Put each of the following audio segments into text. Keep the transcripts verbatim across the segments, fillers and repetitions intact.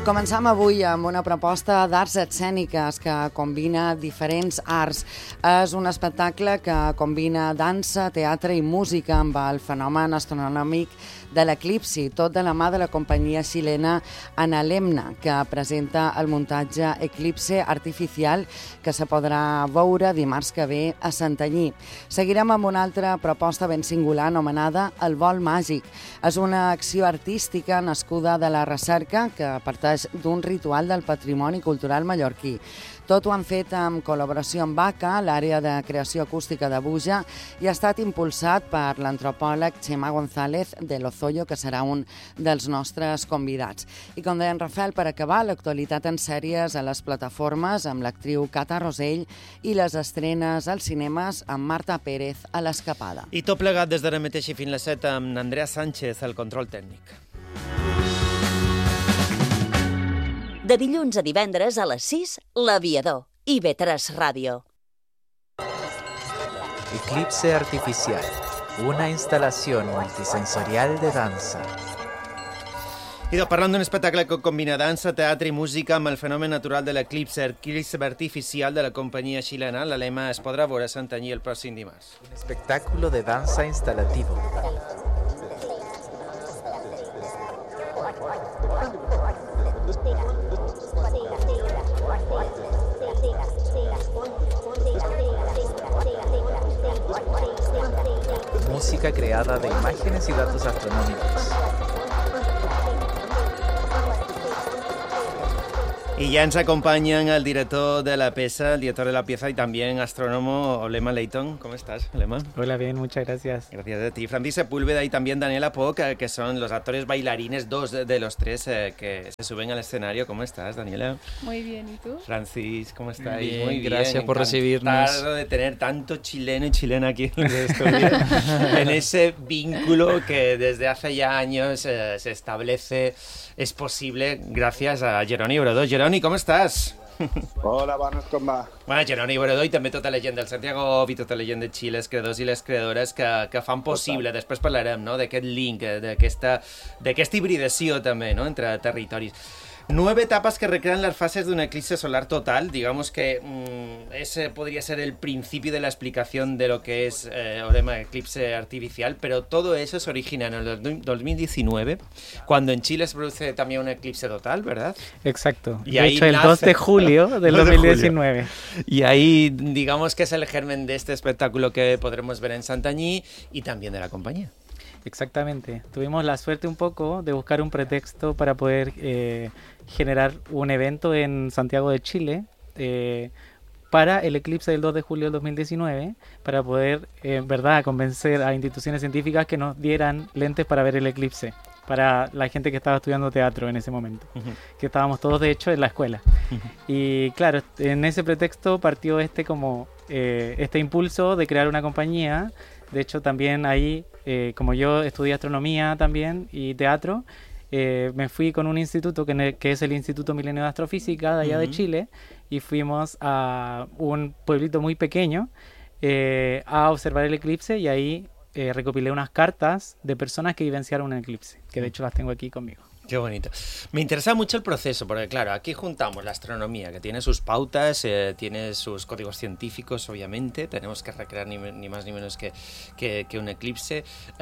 Començam avui amb una proposta d'arts escèniques que combina diferents arts. És un espectacle que combina dansa, teatre i música amb el fenomen astronòmic de l'eclipsi, tot de la mà de la companyia xilena Analemna, que presenta el muntatge Eclipse Artificial, que se podrà veure dimarts que ve a Santanyí. Seguirem amb una altra proposta ben singular anomenada El vol màgic. És una acció artística nascuda de la recerca que parteix d'un ritual del patrimoni cultural mallorquí. Tot ho han fet en col·laboració amb A C A, l'àrea de creació acústica de Buja, i ha estat impulsat per l'antropòleg Chema González de Lozoyo, que serà un dels nostres convidats. I com deia en Rafael, per acabar, l'actualitat en sèries a les plataformes amb l'actriu Cata Rosell i les estrenes als cinemes amb Marta Pérez a l'Escapada. I tot plegat des d'ara mateix i fins les set amb Andrea Sánchez, al control tècnic. De dilluns a divendres a les sis, L'Aviador, I V tres Ràdio. Eclipse Artificial, una instalación multisensorial de dansa. I parlant d'un espectacle que combina dansa, teatre i música amb el fenomen natural de l'eclipse, Eclipse Artificial de la companyia xilena, la Lema es podrà veure a Santanyí el pròxim dimarts. Un espectáculo de danza instalativo. Música creada de imágenes y datos astronómicos. Y ya nos acompañan el director de la pieza, el director de la pieza y también astrónomo Olema Leighton. ¿Cómo estás, Olema? Hola, bien, muchas gracias. Gracias a ti. Francis Sepúlveda y también Daniela Poc, que son los actores bailarines, dos de los tres eh, que se suben al escenario. ¿Cómo estás, Daniela? Muy bien, ¿y tú? Francis, ¿cómo estás? Bien, Muy bien, gracias por recibirnos. de tener tanto chileno y chilena aquí en el estudio, en ese vínculo que desde hace ya años eh, se establece, es posible gracias a Jeroni Brodó. Jeroni, com estàs? Hola, bones, com va? Bueno, Jeroni Brodó i també tota la gent del Santiago Ob i tota la gent de Xile, els creadors i les creadores que, que fan possible, Total. Després parlarem, no?, d'aquest link, d'aquesta d'aquesta hibridació també, no?, entre territoris. Nueve etapas que recrean las fases de un eclipse solar total. Digamos que mmm, ese podría ser el principio de la explicación de lo que es eh, Olema Eclipse Artificial, pero todo eso se origina en el dos mil diecinueve, cuando en Chile se produce también un eclipse total, ¿verdad? Exacto. Y de ahí hecho, el nace... dos de julio del dos mil diecinueve. Y ahí, digamos que es el germen de este espectáculo que podremos ver en Santanyí y también de la compañía. Exactamente. Tuvimos la suerte un poco de buscar un pretexto para poder eh, generar un evento en Santiago de Chile eh, para el eclipse del dos de julio del dos mil diecinueve, para poder, en eh, verdad, convencer a instituciones científicas que nos dieran lentes para ver el eclipse, para la gente que estaba estudiando teatro en ese momento, uh-huh. que estábamos todos, de hecho, en la escuela. Uh-huh. Y claro, en ese pretexto partió este como eh, este impulso de crear una compañía. De hecho, también ahí, eh, como yo estudié astronomía también y teatro, eh, me fui con un instituto que, que es el Instituto Milenio de Astrofísica de allá uh-huh. de Chile, y fuimos a un pueblito muy pequeño eh, a observar el eclipse, y ahí eh, recopilé unas cartas de personas que vivenciaron un eclipse, que de hecho las tengo aquí conmigo. Qué bonito. Me interesa mucho el proceso, porque claro, aquí juntamos la astronomía, que tiene sus pautas, eh, tiene sus códigos científicos, obviamente, tenemos que recrear ni, ni más ni menos que, que, que un eclipse,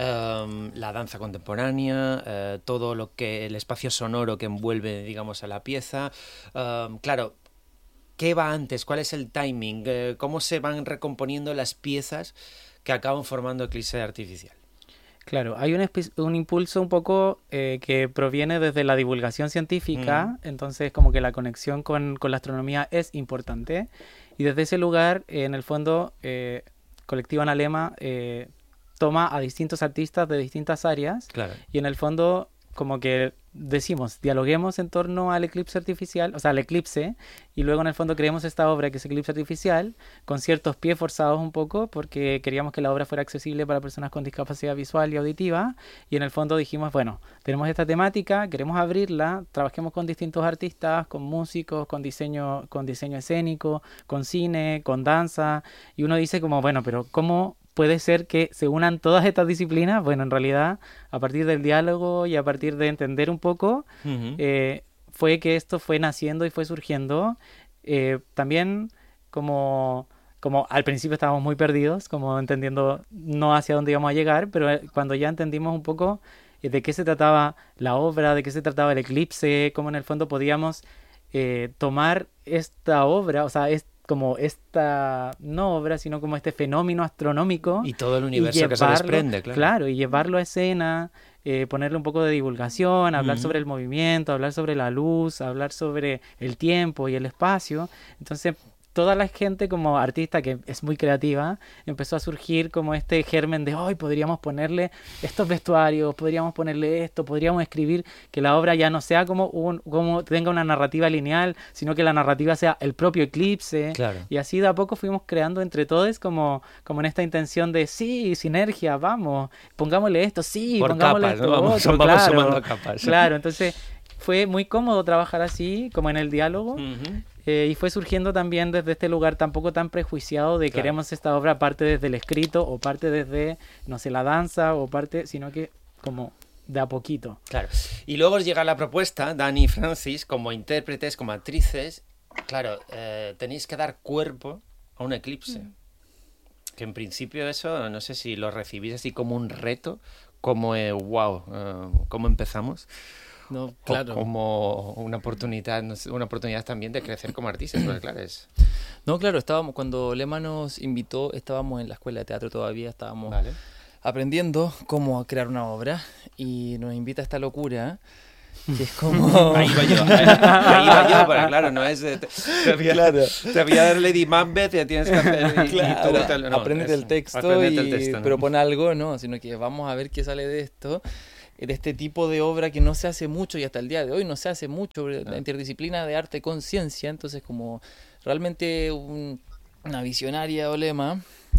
um, la danza contemporánea, uh, todo lo que, el espacio sonoro que envuelve, digamos, a la pieza, um, claro, ¿qué va antes? ¿Cuál es el timing? Uh, ¿Cómo se van recomponiendo las piezas que acaban formando Eclipse Artificial? Claro, hay un, un impulso un poco eh, que proviene desde la divulgación científica, mm. entonces como que la conexión con, con la astronomía es importante, y desde ese lugar, eh, en el fondo, eh, Colectivo Analema eh, toma a distintos artistas de distintas áreas, claro. y en el fondo como que decimos, dialoguemos en torno al eclipse artificial, o sea, al eclipse, y luego en el fondo creemos esta obra que es Eclipse Artificial, con ciertos pies forzados un poco, porque queríamos que la obra fuera accesible para personas con discapacidad visual y auditiva, y en el fondo dijimos, bueno, tenemos esta temática, queremos abrirla, trabajemos con distintos artistas, con músicos, con diseño, con diseño escénico, con cine, con danza, y uno dice como, bueno, pero ¿cómo puede ser que se unan todas estas disciplinas? Bueno, en realidad, a partir del diálogo y a partir de entender un poco, uh-huh. eh, fue que esto fue naciendo y fue surgiendo. Eh, también como, como al principio estábamos muy perdidos, como entendiendo no hacia dónde íbamos a llegar, pero eh, cuando ya entendimos un poco eh, de qué se trataba la obra, de qué se trataba el eclipse, cómo en el fondo podíamos eh, tomar esta obra, o sea, es como esta, no obra, sino como este fenómeno astronómico. Y todo el universo y que se desprende, claro. Claro, y llevarlo a escena, eh, ponerle un poco de divulgación, hablar Uh-huh. sobre el movimiento, hablar sobre la luz, hablar sobre el tiempo y el espacio. Entonces, toda la gente como artista que es muy creativa empezó a surgir como este germen de hoy podríamos ponerle estos vestuarios, podríamos ponerle esto, podríamos escribir que la obra ya no sea como un como tenga una narrativa lineal, sino que la narrativa sea el propio eclipse. Claro. Y así de a poco fuimos creando entre todos como, como en esta intención de sí, sinergia, vamos, pongámosle esto, sí, Por pongámosle capas, esto ¿no? Vamos, otro, vamos claro, sumando capas. claro, entonces fue muy cómodo trabajar así, como en el diálogo. Uh-huh. Eh, y fue surgiendo también desde este lugar tampoco tan prejuiciado de Claro. queremos esta obra parte desde el escrito o parte desde, no sé, la danza o parte, sino que como de a poquito. Claro. Y luego os llega la propuesta, Dani y Francis, como intérpretes, como actrices, claro, eh, tenéis que dar cuerpo a un eclipse. Mm. Que en principio eso, no sé si lo recibís así como un reto, como, eh, wow, eh, ¿cómo empezamos? No, claro. O como una oportunidad, no sé, una oportunidad también de crecer como artistas, porque claro, es... No, claro, estábamos, cuando Lema nos invitó, estábamos en la escuela de teatro todavía, estábamos Vale. aprendiendo cómo crear una obra y nos invita a esta locura, que es como... Ahí iba yo, ahí, ahí iba yo, pero claro, no es... Te, te, había, claro. te había dar Lady Macbeth y tienes que hacer... Y, claro, y tú, no, apréndete el texto apréndete y el texto, ¿no? propon algo, no, sino que vamos a ver qué sale de esto, de este tipo de obra que no se hace mucho y hasta el día de hoy no se hace mucho, la no. interdisciplina de arte con ciencia, entonces como realmente un, una visionaria Olema,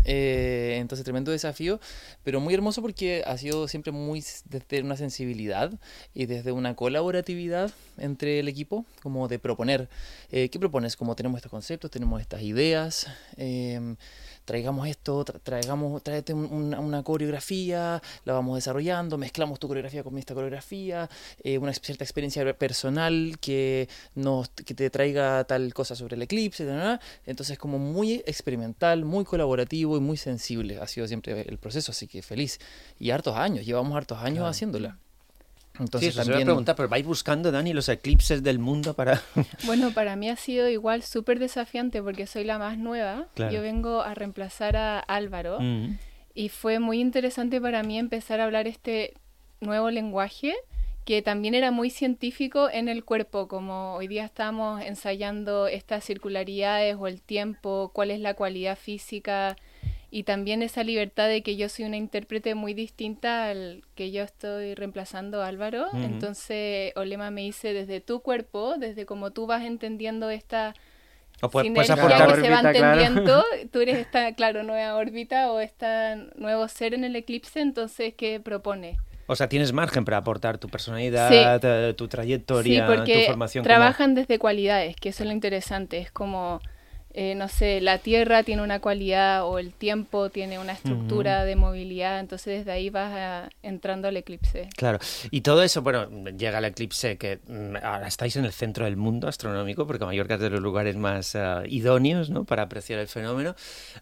eh, entonces tremendo desafío, pero muy hermoso porque ha sido siempre muy desde una sensibilidad y desde una colaboratividad entre el equipo, como de proponer, eh, ¿qué propones? Como tenemos estos conceptos, tenemos estas ideas, eh, traigamos esto, tra traigamos, tráete un, una, una coreografía, la vamos desarrollando, mezclamos tu coreografía con esta coreografía, eh, una cierta experiencia personal que, nos, que te traiga tal cosa sobre el eclipse, ¿no? Entonces como muy experimental, muy colaborativo y muy sensible ha sido siempre el proceso, así que feliz. Y hartos años, llevamos hartos años claro. haciéndola. Entonces, sí, eso también... se voy a preguntar, pero ¿vais buscando, Dani, los eclipses del mundo para...? Bueno, para mí ha sido igual súper desafiante porque soy la más nueva. Claro. Yo vengo a reemplazar a Álvaro mm. y fue muy interesante para mí empezar a hablar este nuevo lenguaje que también era muy científico en el cuerpo, como hoy día estamos ensayando estas circularidades o el tiempo, cuál es la cualidad física... Y también esa libertad de que yo soy una intérprete muy distinta al que yo estoy reemplazando a Álvaro. Uh-huh. Entonces, Olema me dice desde tu cuerpo, desde como tú vas entendiendo esta o pues, sinergia pues que órbita, se va entendiendo, claro. Tú eres esta, claro, nueva órbita o este nuevo ser en el eclipse, entonces, ¿qué propone? O sea, tienes margen para aportar tu personalidad, sí. tu trayectoria, sí, porque tu formación. Trabajan como... desde cualidades, que eso es lo interesante, es como... Eh, no sé, la tierra tiene una cualidad o el tiempo tiene una estructura uh-huh. de movilidad, entonces desde ahí vas a, entrando al eclipse. Claro, y todo eso, bueno, llega el eclipse que ahora estáis en el centro del mundo astronómico, porque Mallorca es de los lugares más uh, idóneos, ¿no?, para apreciar el fenómeno.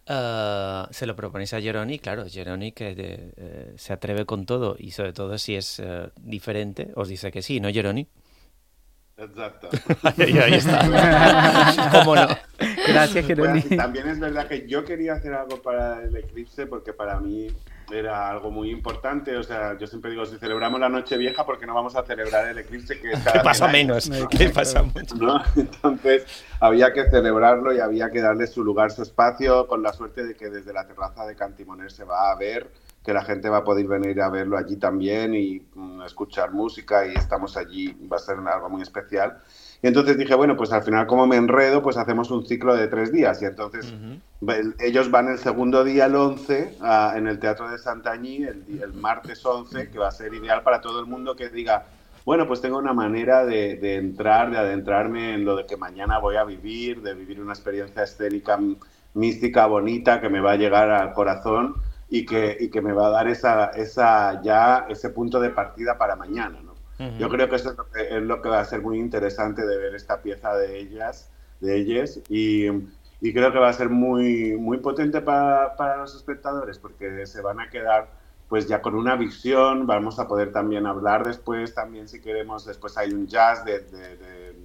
Uh, se lo proponéis a Jeroni, claro, Jeroni que de, eh, se atreve con todo y sobre todo si es uh, diferente, os dice que sí, ¿no, Jeroni? Exacto. Ahí, ahí está. ¿Cómo no? Gracias, Jeroni. Bueno, también es verdad que yo quería hacer algo para el eclipse porque para mí era algo muy importante. O sea, yo siempre digo, si celebramos la Nochevieja, ¿por qué no vamos a celebrar el eclipse? Que cada ¿Qué pasa menos? ¿Qué pasa mucho? ¿No? Entonces, había que celebrarlo y había que darle su lugar, su espacio, con la suerte de que desde la terraza de Cantimoner se va a ver, que la gente va a poder venir a verlo allí también y um, escuchar música y estamos allí, va a ser algo muy especial. Y entonces dije, bueno, pues al final como me enredo, pues hacemos un ciclo de tres días y entonces uh-huh. el, ellos van el segundo día, el once, uh, en el Teatro de Santanyí, el, el martes once, que va a ser ideal para todo el mundo que diga, bueno, pues tengo una manera de, de entrar, de adentrarme en lo de que mañana voy a vivir, de vivir una experiencia escénica, mística, bonita, que me va a llegar al corazón. Y que, y que me va a dar esa, esa ya ese punto de partida para mañana, ¿no? Uh-huh. Yo creo que eso es lo que, es lo que va a ser muy interesante de ver esta pieza de ellas, de ellas, y, y creo que va a ser muy, muy potente para, para los espectadores, porque se van a quedar pues ya con una visión. Vamos a poder también hablar después, también si queremos, después hay un jazz de, de, de,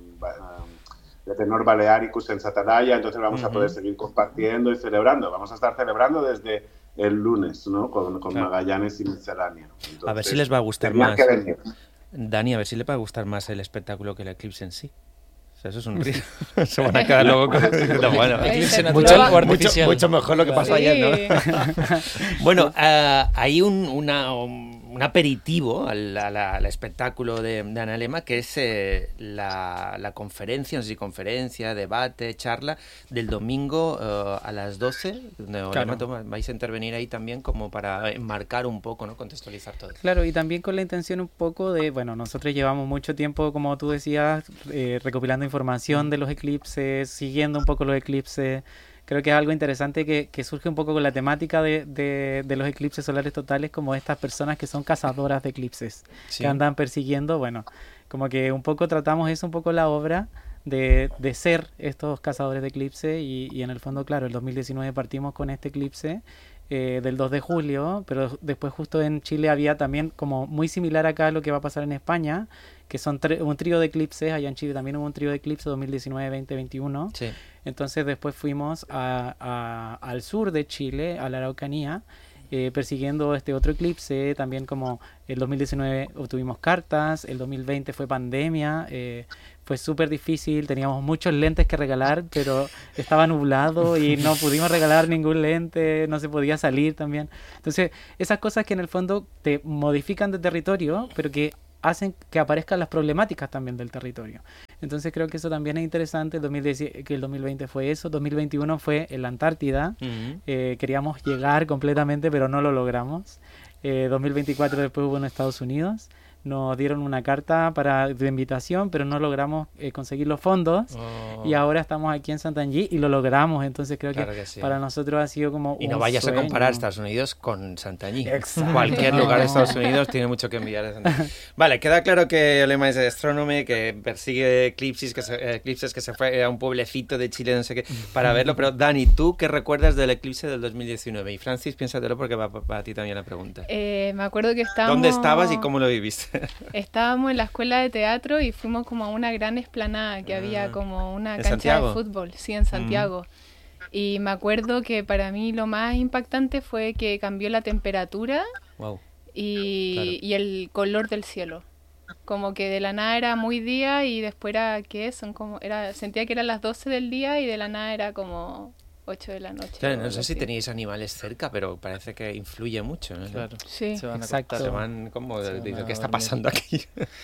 de tenor Balearicus en Satalaya, entonces vamos uh-huh. a poder seguir compartiendo y celebrando. Vamos a estar celebrando desde el lunes, ¿no? Con, con claro. Magallanes y Miscelánea. Entonces, a ver si les va a gustar más. Dani, a ver si les va a gustar más el espectáculo que el eclipse en sí. O sea, eso es un río. Se van a quedar luego con no, bueno, eclipse natural mucho, o artificial. Mucho, mucho mejor lo que pasó sí. ayer, ¿no? Bueno, uh, hay un, una, un aperitivo al, al, al espectáculo de, de Analema, que es eh, la, la conferencia, no sé si conferencia, debate, charla, del domingo uh, a las doce, donde claro. Olema, vais a intervenir ahí también como para enmarcar un poco, ¿no? Contextualizar todo. Claro, y también con la intención un poco de, bueno, nosotros llevamos mucho tiempo, como tú decías, eh, recopilando información de los eclipses, siguiendo un poco los eclipses. Creo que es algo interesante que, que surge un poco con la temática de, de, de los eclipses solares totales, como estas personas que son cazadoras de eclipses, sí. que andan persiguiendo, bueno, como que un poco tratamos eso, un poco la obra de, de ser estos cazadores de eclipses y, y en el fondo, claro, el dos mil diecinueve partimos con este eclipse eh, del dos de julio, pero después justo en Chile había también como muy similar acá a lo que va a pasar en España, que son tre- un trío de eclipses. Allá en Chile también hubo un trío de eclipses dos mil diecinueve, veinte, veintiuno. Sí. Entonces después fuimos a, a, al sur de Chile, a la Araucanía, eh, persiguiendo este otro eclipse. También como el dos mil diecinueve obtuvimos cartas, el dos mil veinte fue pandemia, eh, fue súper difícil, teníamos muchos lentes que regalar, pero estaba nublado y no pudimos regalar ningún lente, no se podía salir también. Entonces esas cosas que en el fondo te modifican de territorio, pero que hacen que aparezcan las problemáticas también del territorio. Entonces creo que eso también es interesante. El dos mil diez, que el dos mil veinte fue eso, dos mil veintiuno fue en la Antártida. Uh-huh. eh, queríamos llegar completamente, pero no lo logramos. eh, dos mil veinticuatro después hubo en Estados Unidos. Nos dieron una carta para de invitación, pero no logramos eh, conseguir los fondos. Oh. Y ahora estamos aquí en Sant'Angí y lo logramos. Entonces creo claro que, que sí. para nosotros ha sido como y un no vayas sueño. a comparar Estados Unidos con Sant'Angí. Exacto. Cualquier lugar de Estados Unidos tiene mucho que envidiar a Sant'Angí. Vale, queda claro que Olema es astrónome, que persigue eclipses, que se, eclipses, que se fue a un pueblecito de Chile, no sé qué, para verlo. Pero Dani, ¿tú qué recuerdas del eclipse del dos mil diecinueve? Y Francis, piénsatelo porque va para ti también la pregunta. Eh, me acuerdo que estábamos... ¿Dónde estabas y cómo lo viviste? Estábamos en la escuela de teatro y fuimos como a una gran explanada que ah, había como una cancha Santiago? de fútbol, sí, en Santiago. Mm. Y me acuerdo que para mí lo más impactante fue que cambió la temperatura wow. y, claro. y el color del cielo. Como que de la nada era muy día y después era, ¿qué? Son como, era, sentía que eran las doce del día y de la nada era como ocho de la noche. Claro, no sé si teníais animales cerca, pero parece que influye mucho, ¿no? Claro. Sí. Se van Exacto. a Se van como de, de, van ¿qué está pasando aquí?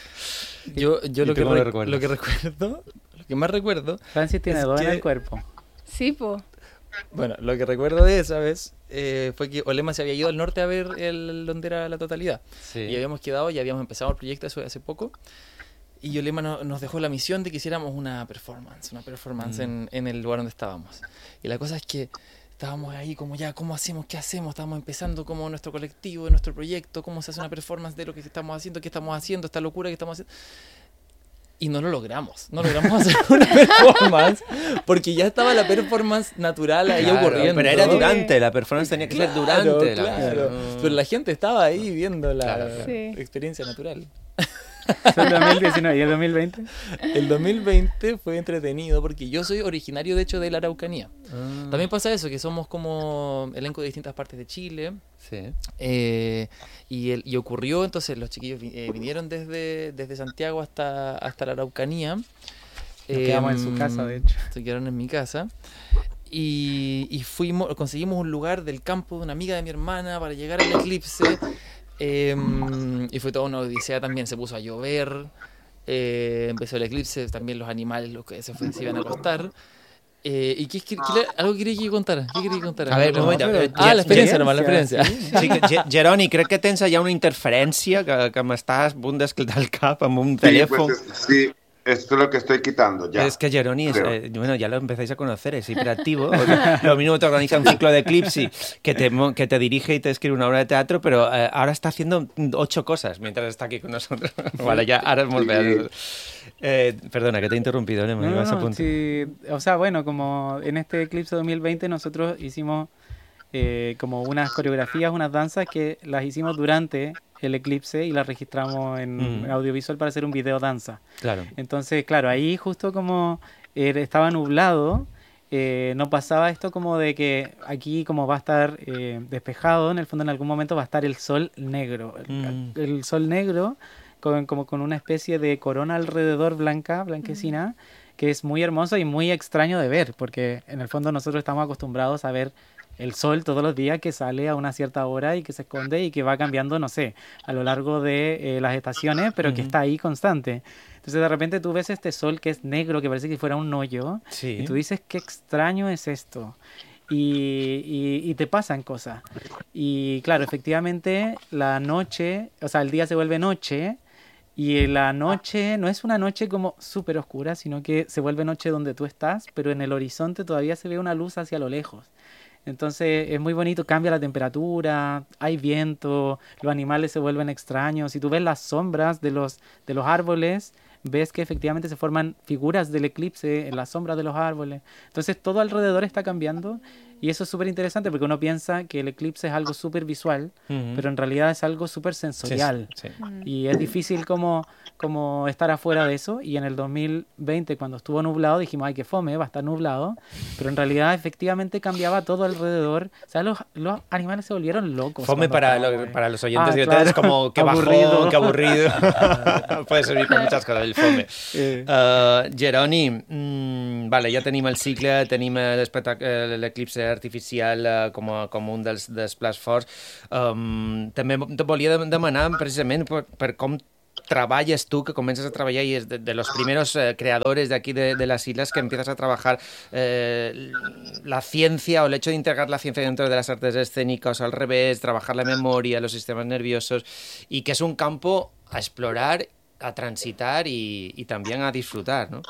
Yo, yo lo, que re- lo, lo que recuerdo, lo que más recuerdo... Francis tiene dos que... en el cuerpo. Sí, po. Bueno, lo que recuerdo de esa vez eh, fue que Olema se había ido al norte a ver el, donde era la totalidad. Sí. Y habíamos quedado, y habíamos empezado el proyecto eso hace poco. Y Olema no, nos dejó la misión de que hiciéramos una performance, una performance mm. en, en el lugar donde estábamos. Y la cosa es que estábamos ahí como ya, ¿cómo hacemos? ¿Qué hacemos? Estábamos empezando como nuestro colectivo, nuestro proyecto, cómo se hace una performance de lo que estamos haciendo, qué estamos haciendo, esta locura que estamos haciendo. Y no lo logramos, no logramos hacer una performance porque ya estaba la performance natural ahí claro, ocurriendo. Pero era durante, la performance tenía que claro, ser durante. Claro. La... Pero la gente estaba ahí viendo la claro, claro. Sí. experiencia natural. ¿El dos mil diecinueve y el dos mil veinte? El dos mil veinte fue entretenido porque yo soy originario de hecho de la Araucanía. Ah. También pasa eso, que somos como elenco de distintas partes de Chile. Sí. Eh, y, el, y ocurrió, entonces los chiquillos eh, vinieron desde, desde Santiago hasta, hasta la Araucanía. Nos eh, quedamos en su casa, de hecho. Se quedaron en mi casa. Y, y fuimos, conseguimos un lugar del campo de una amiga de mi hermana para llegar al eclipse. Eh, y fue toda una odisea también, se puso a llover, eh, empezó el eclipse, también los animales los que se, fue, se iban a acostar. Eh, ¿Y qué, qué, qué, algo quería que contara? ¿Qué quería que contara? A ver, un moment. Ah, la experiencia nomás, la experiencia. Sí, sí, Geroni, crec que tens allà una interferència que, que m'estàs a punt d'esclatar el cap amb un telèfon. Sí, pues, sí. Esto es lo que estoy quitando ya. Es que Jeroni, es, eh, bueno, ya lo empezáis a conocer, es hiperactivo. Lo mismo te organiza un ciclo de Eclipse que te, que te dirige y te escribe una obra de teatro, pero eh, ahora está haciendo ocho cosas mientras está aquí con nosotros. Vale, ya, ahora volver. Eh, perdona, que te he interrumpido, ¿no? No, no, no, sí, o sea, bueno, como en este Eclipse dos mil veinte nosotros hicimos eh, como unas coreografías, unas danzas que las hicimos durante el eclipse y la registramos en mm. audiovisual para hacer un video danza. Claro. Entonces, claro, ahí justo como eh, estaba nublado, eh, no pasaba esto como de que aquí como va a estar eh, despejado, en el fondo en algún momento va a estar el sol negro. Mm. El, el sol negro con, como con una especie de corona alrededor blanca, blanquecina, mm. que es muy hermoso y muy extraño de ver, porque en el fondo nosotros estamos acostumbrados a ver el sol todos los días que sale a una cierta hora y que se esconde y que va cambiando, no sé, a lo largo de eh, las estaciones, pero uh-huh. que está ahí constante. Entonces de repente tú ves este sol que es negro, que parece que fuera un hoyo, sí. y tú dices, qué extraño es esto. Y, y, y te pasan cosas. Y claro, efectivamente la noche, o sea, el día se vuelve noche, y la noche no es una noche como súper oscura, sino que se vuelve noche donde tú estás, pero en el horizonte todavía se ve una luz hacia lo lejos. Entonces es muy bonito, cambia la temperatura, hay viento, los animales se vuelven extraños. Si tú ves las sombras de los, de los árboles, ves que efectivamente se forman figuras del eclipse en las sombras de los árboles. Entonces todo alrededor está cambiando y eso es súper interesante porque uno piensa que el eclipse es algo súper visual, uh-huh. pero en realidad es algo súper sensorial. Sí, sí. Y es difícil como, como estar afuera de eso. Y en el dos mil veinte, cuando estuvo nublado, dijimos, ay, qué fome, va a estar nublado. Pero en realidad efectivamente cambiaba todo alrededor. O sea, los, los animales se volvieron locos. Fome para, lo, para los oyentes ah, de ustedes claro. como que bajón, que aburrido. Puede servir para muchas coses, el fome. Eh. Uh, Jeroni, mm, vale, ja tenim el cicle, tenim l'eclipse artificial uh, com, a, com un dels, dels plats forts. Um, també te volia demanar precisament per, per com trabajas tú, que comienzas a trabajar y es de, de los primeros eh, creadores de aquí de, de las islas que empiezas a trabajar eh, la ciencia o el hecho de integrar la ciencia dentro de las artes escénicas o al revés, trabajar la memoria, los sistemas nerviosos y que es un campo a explorar, a transitar y, y también a disfrutar, ¿no?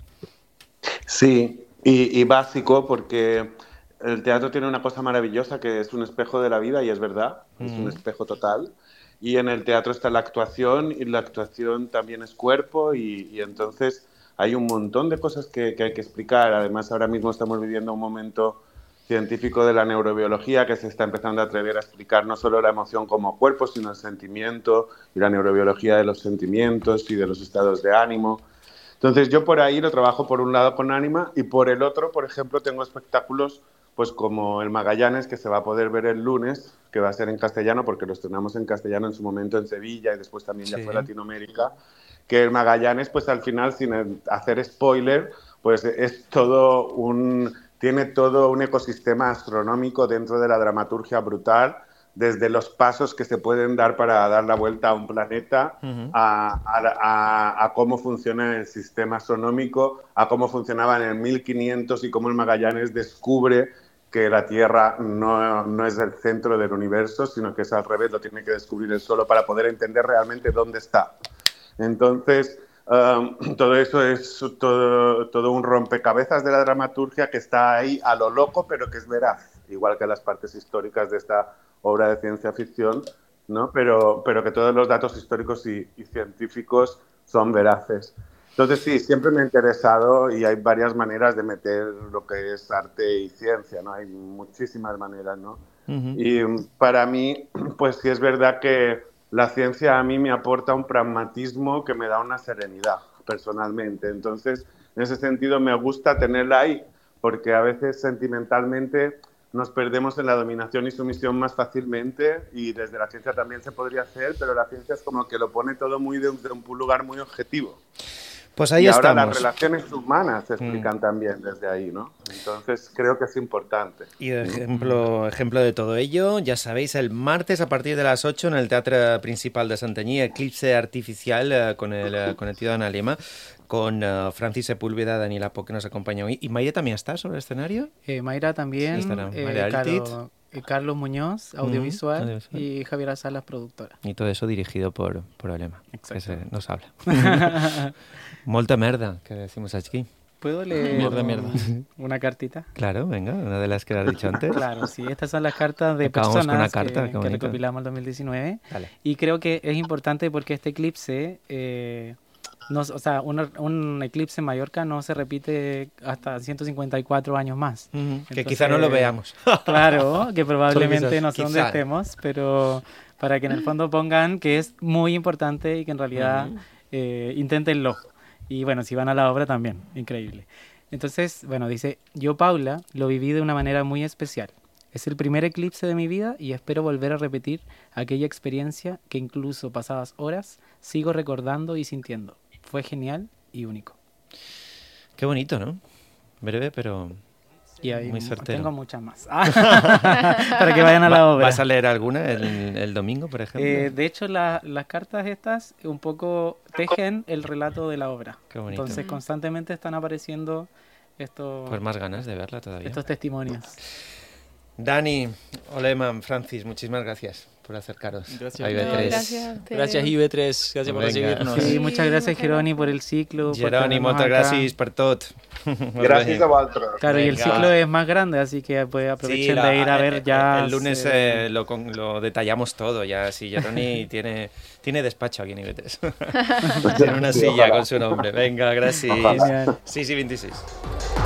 Sí, y, y básico porque el teatro tiene una cosa maravillosa que es un espejo de la vida y es verdad, mm. es un espejo total. Y en el teatro está la actuación y la actuación también es cuerpo y, y entonces hay un montón de cosas que, que hay que explicar. Además, ahora mismo estamos viviendo un momento científico de la neurobiología que se está empezando a atrever a explicar no solo la emoción como cuerpo, sino el sentimiento y la neurobiología de los sentimientos y de los estados de ánimo. Entonces yo por ahí lo trabajo por un lado con Ánima y por el otro, por ejemplo, tengo espectáculos pues como el Magallanes, que se va a poder ver el lunes, que va a ser en castellano, porque lo estrenamos en castellano en su momento en Sevilla y después también ya sí. fue a Latinoamérica, que el Magallanes, pues al final, sin hacer spoiler, pues es todo un, tiene todo un ecosistema astronómico dentro de la dramaturgia brutal, desde los pasos que se pueden dar para dar la vuelta a un planeta, uh-huh. a, a, a cómo funciona el sistema astronómico, a cómo funcionaba en el mil quinientos y cómo el Magallanes descubre que la Tierra no, no es el centro del universo, sino que es al revés, lo tiene que descubrir él solo para poder entender realmente dónde está. Entonces, um, todo eso es todo, todo un rompecabezas de la dramaturgia que está ahí a lo loco, pero que es veraz, igual que las partes históricas de esta obra de ciencia ficción, ¿no? Pero, pero que todos los datos históricos y, y científicos son veraces. Entonces sí, siempre me ha interesado y hay varias maneras de meter lo que es arte y ciencia, ¿no? Hay muchísimas maneras, ¿no? Uh-huh. Y para mí, pues sí es verdad que la ciencia a mí me aporta un pragmatismo que me da una serenidad, personalmente. Entonces, en ese sentido me gusta tenerla ahí, porque a veces sentimentalmente nos perdemos en la dominación y sumisión más fácilmente y desde la ciencia también se podría hacer, pero la ciencia es como que lo pone todo muy de un, de un lugar muy objetivo. Pues ahí y estamos. Ahora las relaciones humanas se explican mm. también desde ahí, ¿no? Entonces creo que es importante. Y de ejemplo, ejemplo de todo ello, ya sabéis, el martes a partir de las ocho en el Teatro Principal de Santanyí, Eclipse Artificial eh, con el eh, con el tío Ana Lema, con uh, Francis Sepúlveda, Daniela Po, que nos acompaña hoy. ¿Y Mayra también está sobre el escenario? Eh, Mayra también. Sí, estará. Eh, Mayra claro, Carlos Muñoz, audiovisual, mm, audiovisual, y Javiera Salas, productora. Y todo eso dirigido por, por Olema, que se nos habla. Molta merda, que decimos aquí. ¿Puedo leer mierda, mierda. una cartita? Claro, venga, una de las que has dicho antes. Claro, sí, estas son las cartas de Acabamos personas con una carta, que, que recopilamos en dos mil diecinueve. Dale. Y creo que es importante porque este eclipse, eh, no, o sea, un, un eclipse en Mallorca no se repite hasta ciento cincuenta y cuatro años más. Uh-huh. Entonces, que quizá no lo veamos. Claro, que probablemente quizás, no sé dónde quizá. estemos, pero para que en el fondo pongan que es muy importante y que en realidad uh-huh. eh, inténtenlo. Y bueno, si van a la obra también, increíble. Entonces, bueno, dice, yo, Paula, lo viví de una manera muy especial. Es el primer eclipse de mi vida y espero volver a repetir aquella experiencia que incluso pasadas horas sigo recordando y sintiendo. Fue genial y único. Qué bonito, ¿no? Breve, pero y ahí muy certero. Tengo muchas más. Para que vayan a la obra. ¿Vas a leer alguna el, el domingo, por ejemplo? Eh, de hecho, la, las cartas estas un poco tejen el relato de la obra. Qué bonito. Entonces, constantemente están apareciendo estos... Pues más ganas de verla todavía. Estos testimonios. Dani, Olema, Francis, muchísimas gracias por acercaros gracias. a I B tres. No, gracias, gracias I B tres, gracias Venga. por recibirnos. Sí, muchas gracias, Geroni, por el ciclo. Geroni, moltes gràcies per tot. Gràcies a vosaltres. Claro, Venga. y el ciclo es más grande, así que pues aprovechen sí, la, de ir a ver el, ya. El lunes eh, lo, lo detallamos todo ya. Sí, Geroni tiene, tiene despacho aquí en I B tres. Tiene una silla con su nombre. Venga, gracias. Genial. Sí, sí, veintiséis.